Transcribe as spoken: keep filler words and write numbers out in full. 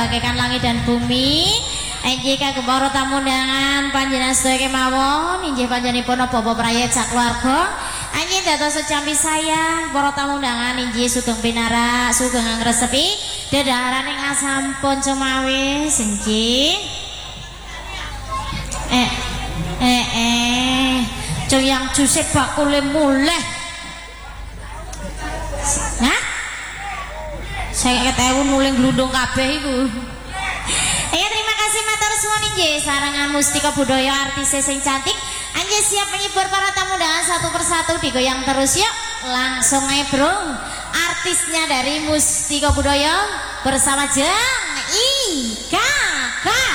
bagaikan langit dan bumi. Inggih kagem para tamu undangan panjenengan sedaya kemawon inggih panjenenganipun Bapak Prayoja keluarga. Inggih dados secampi sayang para tamu undangan inggih sugeng pinarak sugeng ngresepi dedhaharan ingkang sampun cemawis inggih. Eh eh eh coyang juse bakule muleh. Hah? Saya ketewu nuling glundung kabeh iku. Ya terima kasih matur suwun inggih sarangan mustika budaya artis sing cantik. Anjir siap menghibur para tamu undangan satu persatu digoyang terus yuk. Langsung aja bro. Artisnya dari Mustika Budaya bersama Jeng Ika K.